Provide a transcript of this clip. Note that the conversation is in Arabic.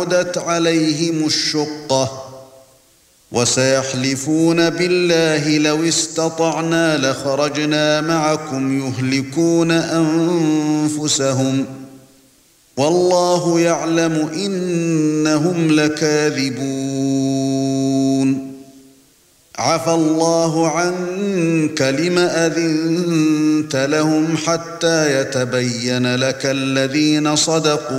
عُدَتْ عَلَيْهِمُ الشُّقَّةُ وَسَيَحْلِفُونَ بِاللَّهِ لَوِ اسْتَطَعْنَا لَخَرَجْنَا مَعَكُمْ يُهْلِكُونَ أَنفُسَهُمْ وَاللَّهُ يَعْلَمُ إِنَّهُمْ لَكَاذِبُونَ عَفَا اللَّهُ عَنكَ لِمَ أَذِنتَ لَهُمْ حَتَّى يَتَبَيَّنَ لَكَ الَّذِينَ صَدَقُوا